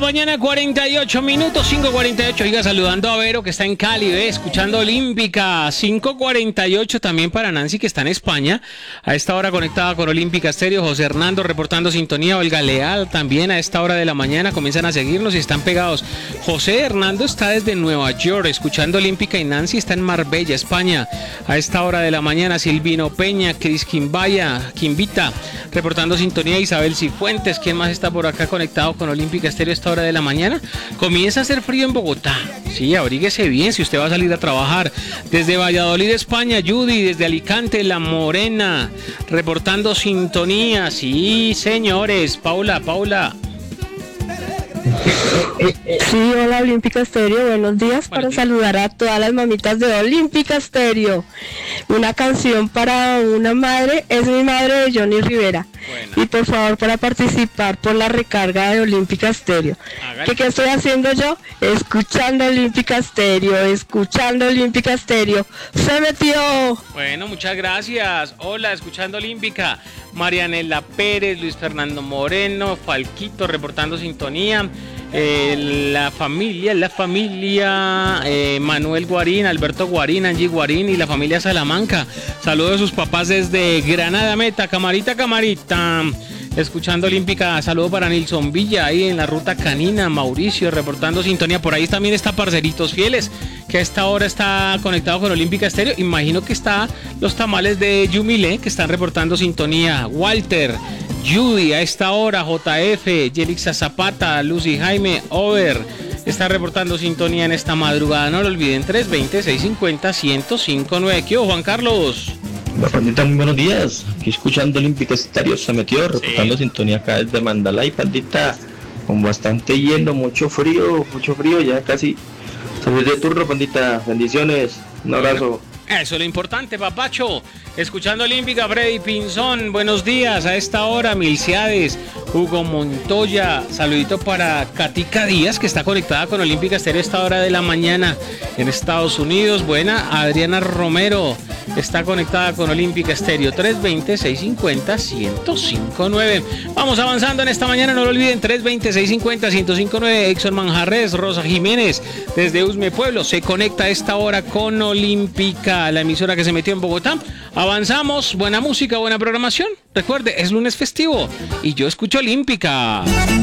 mañana, 48 minutos, 5:48. Oiga, saludando a Vero, que está en Cali, escuchando Olímpica. 5:48 también para Nancy, que está en España. A esta hora conectada con Olímpica Estéreo. José Hernando reportando sintonía. Olga Leal también a esta hora de la mañana. Comienzan a seguirnos y están pegados. José Hernando está desde Nueva York, escuchando Olímpica, y Nancy está en Marbella, España. A esta hora de la mañana, Silvino Peña, Cris Quimbita, reportando sintonía. Isabel Cifuentes, ¿quién más está por acá conectado con Olímpica Estéreo a esta hora de la mañana? Comienza a hacer frío en Bogotá. Sí, abríguese bien si usted va a salir a trabajar. Desde Valladolid, España, Judy. Desde Alicante, La Morena, reportando sintonía. Sí, señores. Paula. Sí, hola Olímpica Estéreo, buenos días. Para saludar a todas las mamitas de Olímpica Estéreo. Una canción para una madre, es mi madre, de Johnny Rivera. Bueno. Y por favor, para participar por la recarga de Olímpica Estéreo. ¿Qué estoy haciendo yo? Escuchando Olímpica Estéreo, ¡se metió! Bueno, muchas gracias. Hola, escuchando Olímpica. Marianela Pérez, Luis Fernando Moreno, Falquito reportando sintonía. La familia, Manuel Guarín, Alberto Guarín, Angie Guarín y la familia Salamanca. Saludos a sus papás desde Granada Meta, camarita. Escuchando Olímpica, saludo para Nilson Villa ahí en la ruta canina. Mauricio reportando sintonía. Por ahí también está Parceritos Fieles, que a esta hora está conectado con Olímpica Estéreo. Imagino que está los tamales de Yumilé, que están reportando sintonía. Walter, Judy a esta hora, JF, Yelixa Zapata, Lucy Jaime, Over, está reportando sintonía en esta madrugada. No lo olviden, 320-650-1059. ¿Qué hubo, Juan Carlos? Pandita, muy buenos días. Aquí escuchando Olímpica Estéreo, se metió, reportando sintonía acá desde Mandalay, pandita, con bastante hielo, mucho frío, ya casi salir de turno, pandita. Bendiciones, un abrazo. Eso es lo importante, papacho. Escuchando Olímpica, Freddy Pinzón, buenos días. A esta hora, Milciades, Hugo Montoya, saludito para Katica Díaz, que está conectada con Olímpica Estéreo a esta hora de la mañana en Estados Unidos. Buena. Adriana Romero está conectada con Olímpica Estéreo, 320-650-1059. Vamos avanzando en esta mañana, no lo olviden, 320-650-1059. Exxon Manjarres, Rosa Jiménez, desde Usme Pueblo, se conecta a esta hora con Olímpica, la emisora que se metió en Bogotá. Avanzamos, buena música, buena programación. Recuerde, es lunes festivo y yo escucho Olímpica.